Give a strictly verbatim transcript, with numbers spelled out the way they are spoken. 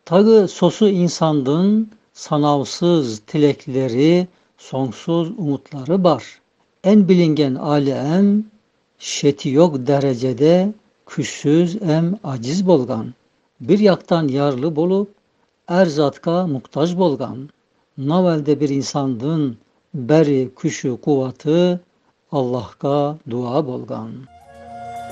Tağı sosu insandın, sanavsız tilekleri, sonsuz umutları var. En bilingen alem, şeti yok derecede, küçsüz em aciz bolgan. Bir yaktan yarlı bolup, erzatka muhtaç bolgan. Navelde bir insandın, beri küşü kuvatı, Allah'ka dua bolgan.